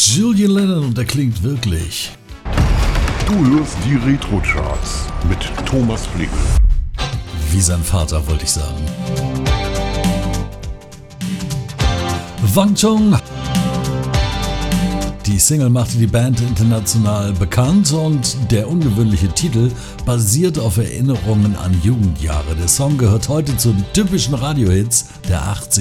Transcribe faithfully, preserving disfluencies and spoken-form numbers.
Julian Lennon und er klingt wirklich. Du hörst die Retro-Charts mit Thomas Flick. Wie sein Vater, wollte ich sagen. Wang Chung. Die Single machte die Band international bekannt und der ungewöhnliche Titel basiert auf Erinnerungen an Jugendjahre. Der Song gehört heute zu den typischen Radiohits der achtziger